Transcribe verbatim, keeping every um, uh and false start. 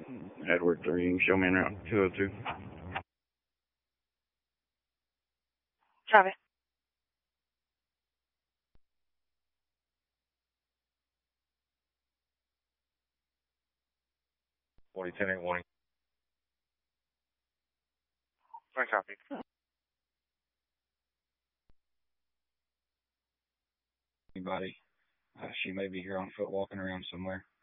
Edward three, you can show me in route two oh two. Copy. forty ten eight warning. One copy. Anybody? Uh, she may be here on foot walking around somewhere.